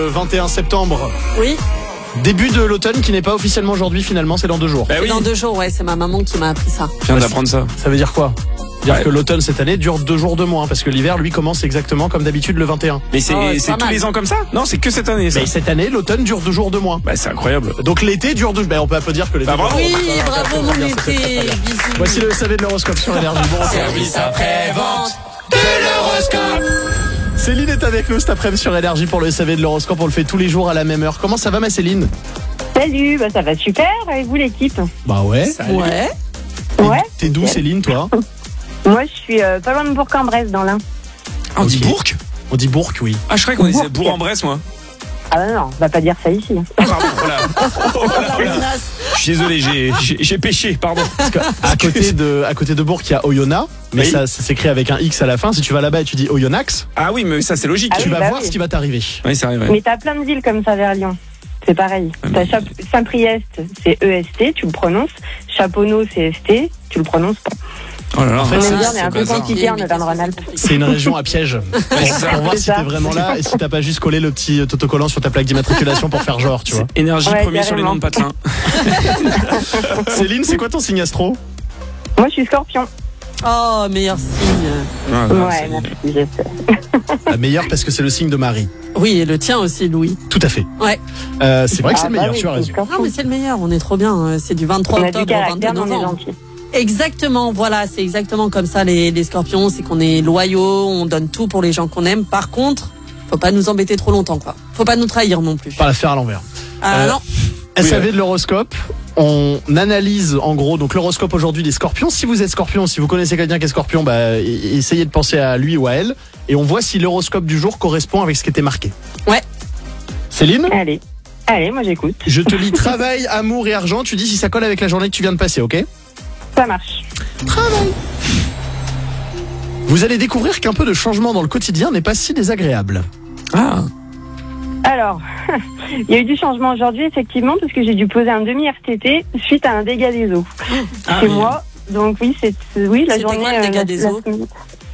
Le 21 septembre. Oui. Début de l'automne qui n'est pas officiellement aujourd'hui finalement, c'est dans 2 jours. Bah oui. Dans 2 jours, ouais, c'est ma maman qui m'a appris ça. Je viens d'apprendre ça. Ça veut dire quoi? Dire Ouais. que l'automne cette année dure 2 jours de moins parce que l'hiver lui commence exactement comme d'habitude le 21. Mais c'est Oh, c'est pas tous mal. les ans comme ça? Non, c'est que cette année ça. Mais cette année l'automne dure 2 jours de moins. Bah c'est incroyable. Donc l'été dure 2 on peut applaudir que l'été. Bah, bravo. Oui, Voilà, bravo mon bien, été. c'était très bien. Bisous. Voici le SAV de l'horoscope sur Énergie. Bon Service après-vente de l'horoscope. Céline est avec nous cet après-midi sur Énergie pour le SAV de l'horoscope. On le fait tous les jours à la même heure. Comment ça va ma Céline? Salut, bah ça va super, et vous l'équipe? Bah ouais. Ouais. Ouais. T'es d'où Céline toi? Moi je suis pas loin de Bourg-en-Bresse dans l'Ain. Ah, on dit Ok. Bourg? On dit Bourg, oui. Ah, je croyais qu'on disait Bourg-en-Bresse moi. Ah non, on va pas dire ça ici. Ah, pardon, voilà. Oh là là. Je suis désolé, j'ai péché, pardon. Parce que à côté de Bourg, il y a Oyonnax, mais Oui. ça s'écrit avec un X à la fin. Si tu vas là-bas et tu dis Oyonnax, Ah oui, mais ça c'est logique. Ah tu oui, vas bah voir oui. ce qui va t'arriver. Oui, c'est vrai. Ouais. Mais t'as plein de villes comme ça vers Lyon. C'est pareil. Ouais, T'as mais- Saint-Priest, c'est EST, tu le prononces. Chaponneau, c'est ST, tu le prononces pas. Oh là là. En fait, On c'est- aime bien, on est c'est un peu bazar. compliqué en Auvergne-Rhône-Alpes. C'est une région à piège. Pour voir C'est si ça. t'es vraiment là et si t'as pas juste collé le petit autocollant sur ta plaque d'immatriculation pour faire genre, tu vois. Énergie Ouais, premier sur les noms de carrément. patelins. Céline, c'est quoi ton signe astro? Moi je suis Scorpion. Oh, meilleur signe. Ah, là, Ouais, c'est- merci, je sais. La meilleure parce que c'est le signe de Marie. Oui, et le tien aussi, Louis. Tout à fait. Ouais. C'est vrai que c'est Ah, le bah meilleur, oui, tu as c'est raison. Scorpion. Non, mais c'est le meilleur, on est trop bien. C'est du 23 On a du octobre au 22 caractère, mais on est novembre. gentil. Exactement, voilà, c'est exactement comme ça les scorpions, c'est qu'on est loyaux, on donne tout pour les gens qu'on aime. Par contre, faut pas nous embêter trop longtemps, quoi. Faut pas nous trahir non plus. Pas la faire à l'envers. Ah non. SAV de l'horoscope. On analyse en gros donc l'horoscope aujourd'hui des scorpions. Si vous êtes scorpion, si vous connaissez quelqu'un qui est scorpion, bah, essayez de penser à lui ou à elle. Et on voit si l'horoscope du jour correspond avec ce qui était marqué. Ouais. Céline, Allez, moi j'écoute. je te lis travail, amour et argent. Tu dis si ça colle avec la journée que tu viens de passer, ok? Ça marche. Vous allez découvrir qu'un peu de changement dans le quotidien n'est pas si désagréable. Ah. Alors, il y a eu du changement aujourd'hui, effectivement, parce que j'ai dû poser un demi-RTT suite à un dégât des eaux Ah, chez oui. moi. Donc oui, oui, la C'était journée. quoi le dégât des eaux semaine.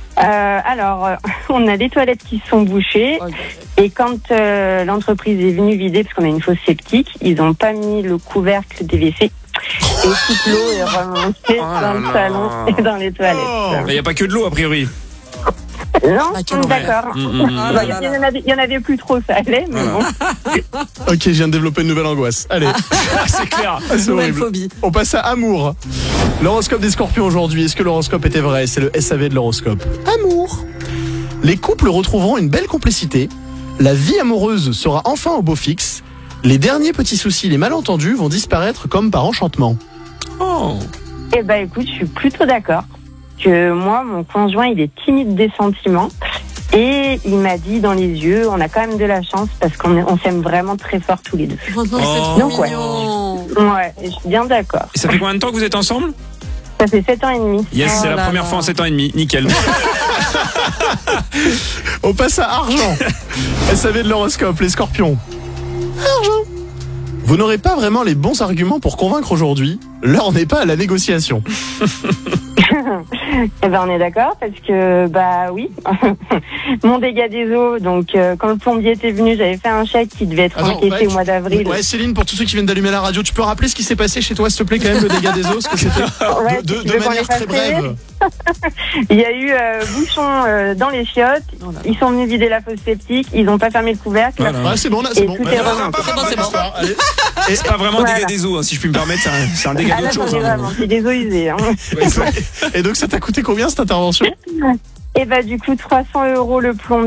On a des toilettes qui se sont bouchées Ok. et quand l'entreprise est venue vider, parce qu'on a une fosse septique, ils n'ont pas mis le couvercle des WC et toute l'eau est remontée Oh là dans le là. salon et dans les toilettes. Il n'y a pas que de l'eau a priori. Non, Ah, quel enfer. d'accord. Ah là là là. Il y en avait plus trop, ça allait, mais Voilà. bon. Ok, je viens de développer une nouvelle angoisse. Allez, C'est clair. c'est Nouvelle horrible. phobie. On passe à amour. L'horoscope des scorpions aujourd'hui. Est-ce que l'horoscope était vrai? C'est le SAV de l'horoscope. Amour. Les couples retrouveront une belle complicité. La vie amoureuse sera enfin au beau fixe. Les derniers petits soucis, les malentendus vont disparaître comme par enchantement. Oh. Eh ben écoute, je suis plutôt d'accord que moi, mon conjoint, il est timide des sentiments et il m'a dit dans les yeux, on a quand même de la chance parce qu'on s'aime vraiment très fort tous les deux. Oh non, c'est Oh. trop Donc, ouais. mignon. Ouais, et je suis bien d'accord. Et ça fait combien de temps que vous êtes ensemble? Ça fait 7 ans et demi. Yes, Oh c'est la là première là. fois en 7 ans et demi. Nickel. On passe à argent. SAV de l'horoscope, les scorpions. Argent. Vous n'aurez pas vraiment les bons arguments pour convaincre aujourd'hui. L'heure n'est pas à la négociation. Eh ben on est d'accord parce que bah oui, mon dégât des eaux. Donc quand le plombier était venu, j'avais fait un chèque qui devait être Attends, encaissé ouais, au mois d'avril. Ouais, Céline, pour tous ceux qui viennent d'allumer la radio, tu peux rappeler ce qui s'est passé chez toi, s'il te plaît, quand même, le dégât des eaux, ce que c'était Ouais, de si tu veux qu'on manière les fasse très brève. Il y a eu bouchon dans les chiottes. Oh là là. Ils sont venus vider la fosse septique. Ils n'ont pas fermé le couvercle. Voilà. Ouais, c'est bon, là, c'est Et bon. tout Ouais, est ouais, remonté. C'est bon. Allez. C'est pas vraiment Voilà. dégât des eaux, hein, si je puis me permettre. C'est un dégât Ah là, d'autre j'en chose. ai hein. vraiment. C'est des eaux usées. Hein. Ouais, c'est vrai. Et donc, ça t'a coûté combien cette intervention? Et bah du coup 300 € le plomb.